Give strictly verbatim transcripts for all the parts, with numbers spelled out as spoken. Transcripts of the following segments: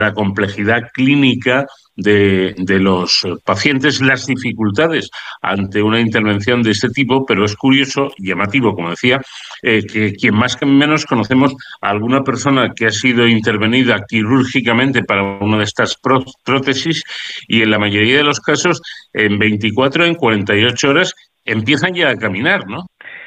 la complejidad clínica de, de los pacientes, las dificultades ante una intervención de este tipo, pero es curioso, llamativo, como decía, eh, que quien más que menos conocemos a alguna persona que ha sido intervenida quirúrgicamente para una de estas pró prótesis y en la mayoría de los casos en veinticuatro, en cuarenta y ocho horas empiezan ya a caminar, ¿no?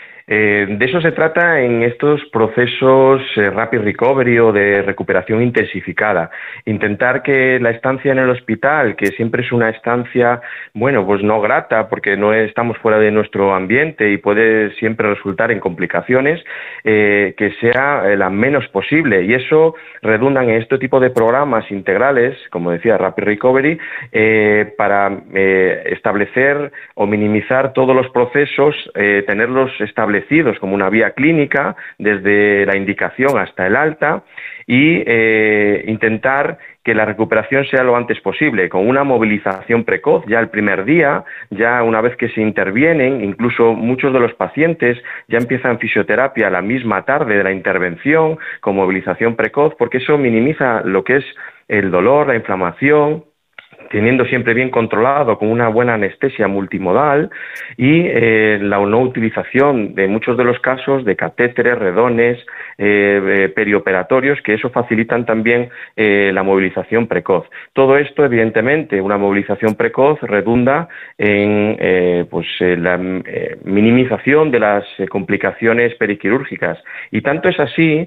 Eh, de eso se trata en estos procesos eh, Rapid Recovery o de recuperación intensificada. Intentar que la estancia en el hospital, que siempre es una estancia, bueno, pues no grata porque no estamos fuera de nuestro ambiente y puede siempre resultar en complicaciones, eh, que sea eh, la menos posible. Y eso redunda en este tipo de programas integrales, como decía, Rapid Recovery, eh, para eh, establecer o minimizar todos los procesos, eh, tenerlos establecidos como una vía clínica desde la indicación hasta el alta y eh, intentar que la recuperación sea lo antes posible, con una movilización precoz ya el primer día, ya una vez que se intervienen, incluso muchos de los pacientes ya empiezan fisioterapia la misma tarde de la intervención, con movilización precoz, porque eso minimiza lo que es el dolor, la inflamación, teniendo siempre bien controlado con una buena anestesia multimodal y eh, la no utilización de muchos de los casos de catéteres, redones, eh, eh, perioperatorios, que eso facilitan también eh, la movilización precoz. Todo esto, evidentemente, una movilización precoz redunda en eh, pues, eh, la eh, minimización de las eh, complicaciones periquirúrgicas. Y tanto es así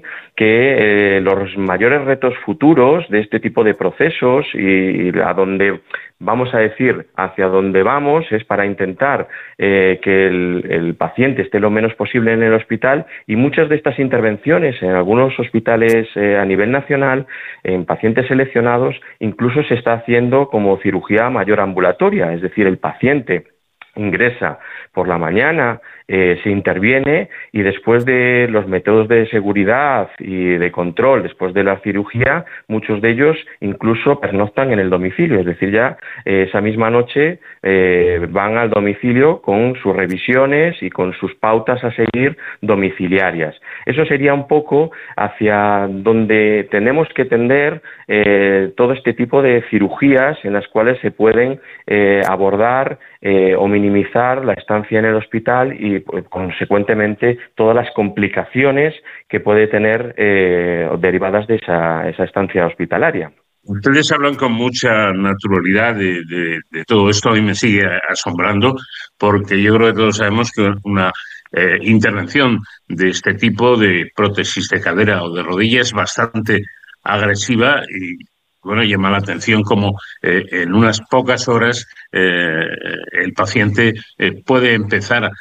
que eh, los mayores retos futuros de este tipo de procesos y, y a donde vamos a decir hacia dónde vamos es para intentar eh, que el, el paciente esté lo menos posible en el hospital, y muchas de estas intervenciones en algunos hospitales eh, a nivel nacional, en pacientes seleccionados, incluso se está haciendo como cirugía mayor ambulatoria, es decir, el paciente ingresa por la mañana, eh, se interviene y después de los métodos de seguridad y de control, después de la cirugía, muchos de ellos incluso pernoctan en el domicilio, es decir, ya eh, esa misma noche eh, van al domicilio con sus revisiones y con sus pautas a seguir domiciliarias. Eso sería un poco hacia donde tenemos que tender eh, todo este tipo de cirugías en las cuales se pueden eh, abordar eh, o minimizar la estancia en el hospital y, pues, consecuentemente, todas las complicaciones que puede tener eh, derivadas de esa, esa estancia hospitalaria. Ustedes hablan con mucha naturalidad de, de, de todo esto. A mí me sigue asombrando porque yo creo que todos sabemos que una eh, intervención de este tipo de prótesis de cadera o de rodilla es bastante agresiva y, bueno, llama la atención como eh, en unas pocas horas eh, el paciente eh, puede empezar a,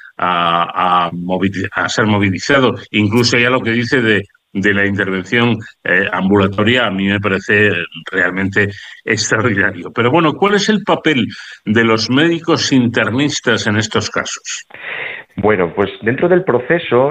a, a ser movilizado. Incluso ya lo que dice de de la intervención eh, ambulatoria a mí me parece realmente extraordinario. Pero bueno, ¿cuál es el papel de los médicos internistas en estos casos? Bueno, pues dentro del proceso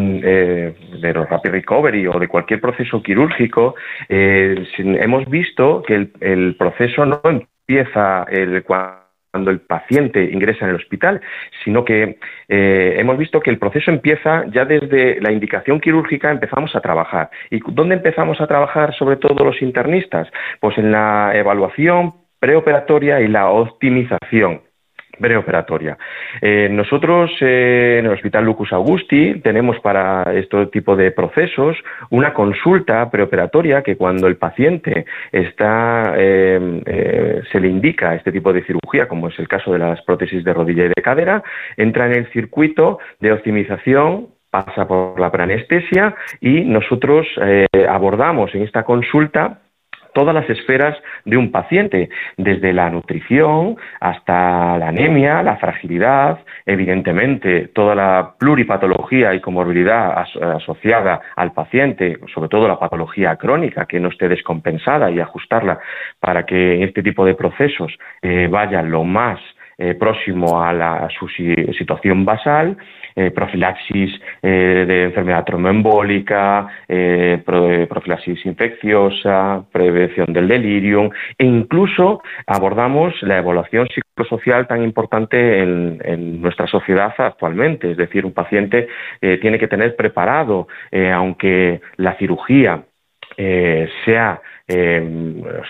eh, de los Rapid Recovery o de cualquier proceso quirúrgico, eh, hemos visto que el, el proceso no empieza el, cuando el paciente ingresa en el hospital, sino que eh, hemos visto que el proceso empieza ya desde la indicación quirúrgica. Empezamos a trabajar. ¿Y dónde empezamos a trabajar sobre todo los internistas? Pues en la evaluación preoperatoria y la optimización preoperatoria. Eh, nosotros eh, en el Hospital Lucus Augusti tenemos para este tipo de procesos una consulta preoperatoria que, cuando el paciente está eh, eh, se le indica este tipo de cirugía, como es el caso de las prótesis de rodilla y de cadera, entra en el circuito de optimización, pasa por la preanestesia y nosotros eh, abordamos en esta consulta todas las esferas de un paciente, desde la nutrición hasta la anemia, la fragilidad, evidentemente toda la pluripatología y comorbilidad as asociada al paciente, sobre todo la patología crónica que no esté descompensada, y ajustarla para que en este tipo de procesos eh, vaya lo más eh, próximo a, la, a su si situación basal. Eh, profilaxis eh, de enfermedad tromboembólica, eh, pro, profilaxis infecciosa, prevención del delirium, e incluso abordamos la evaluación psicosocial tan importante en, en nuestra sociedad actualmente. Es decir, un paciente eh, tiene que tener preparado, eh, aunque la cirugía eh, sea Eh,